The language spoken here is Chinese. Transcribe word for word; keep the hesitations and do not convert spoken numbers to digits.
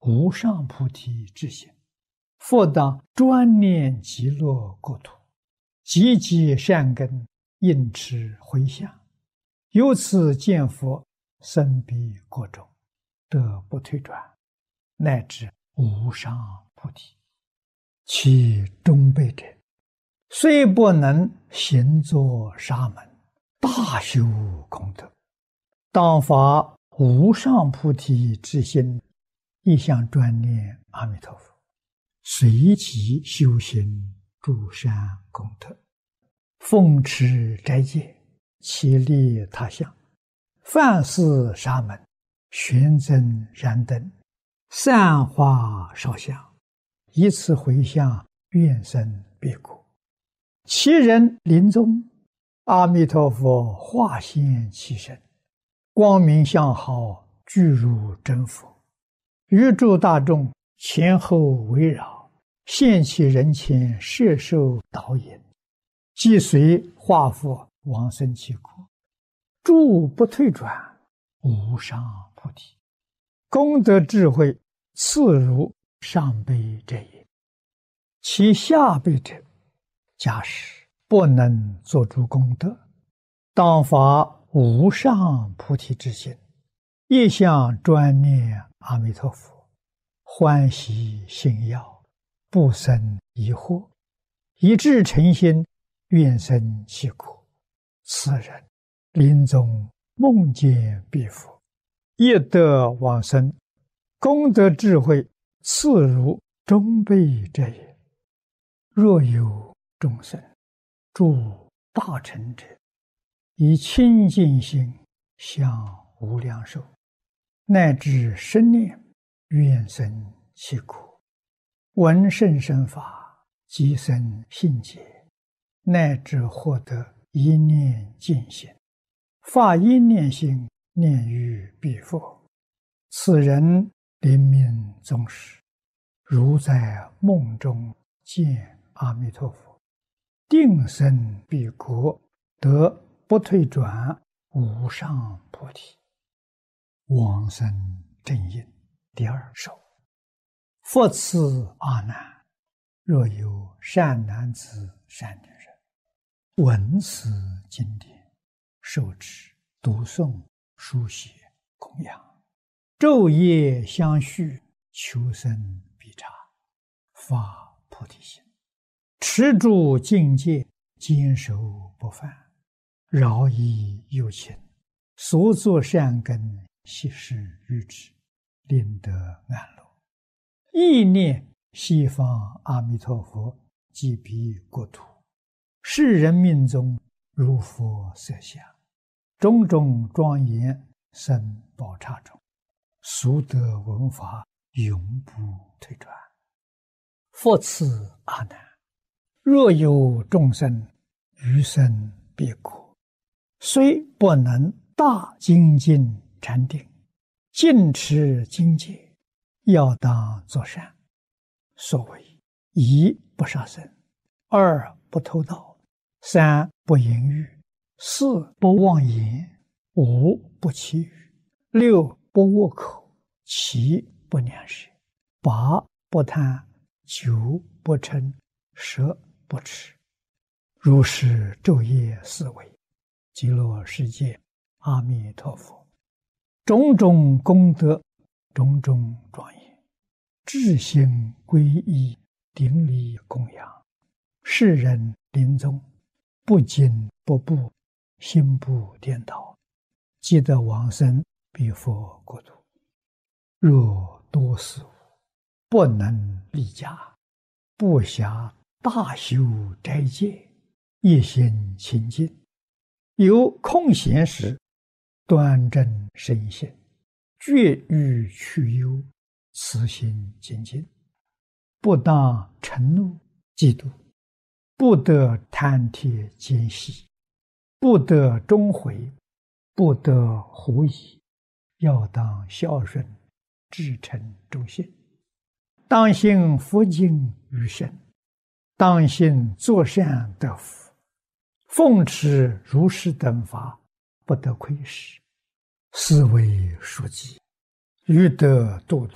无上菩提之心，佛当专念极乐国土，积集善根，应持回向，由此见佛，生彼国中，得不退转，乃至无上菩提。其中辈者，虽不能行作沙门，大修功德，当发无上菩提之心，一向专念阿弥陀佛，随即修行诸善功德，奉持斋戒，其利他乡，饭施沙门，玄增燃灯，散花烧香，以此回向，愿生彼国。其人临终，阿弥陀佛化现其身，光明相好，具如真佛，于诸大众前后围绕，现其人前，摄受导引，即随化佛往生其国，诸不退转，无上菩提。功德智慧次如上辈者也。其下辈者，假使不能做诸功德，当发无上菩提之心，一向专念阿弥陀佛，欢喜信要，不生疑惑，以至诚心，愿生其国。此人临终梦见彼佛，亦得往生，功德智慧次如中辈者也。若有众生诸大乘者，以清净心向无量寿，乃至生念，愿生其国，闻甚深法，即生信解，乃至获得一念净心，发一念心，念于彼佛。此人临命终时，如在梦中见阿弥陀佛，定生彼国，得不退转，无上菩提。往生正因第二首。复次阿难，若有善男子善女人，闻此经典，受持读诵书写供养，昼夜相续，求生必察，发菩提心，持住境界，坚守不犯，饶益有情，所作善根，悉施于之，令得安乐。意念西方阿弥陀佛即彼国土，世人命中如佛色相，种种庄严生宝刹中，俗得闻法，永不退转。复次阿难，若有众生余生彼国，虽不能大精进禅定，尽持经戒，要当作善。所谓一不杀生，二不偷盗，三不淫欲，四不妄言，五不绮语，六不恶口，七不两舌，八不贪，九不嗔，十不痴。如是昼夜思维，极乐世界阿弥陀佛，种种功德，种种庄严，至心皈依，顶礼供养，世人临终不惊不怖，心不颠倒，即得往生彼佛国土。若多死无，不能立家，不暇大修斋戒，一心清净，有空闲时，端正身心，绝欲去忧，慈心精进，不当嗔怒嫉妒，不得贪帖奸细，不得终悔，不得狐疑，要当孝顺，至诚忠信，当信佛经于身，当信作善得福，奉持如是等法，不得亏失，是为书记，欲得度脱。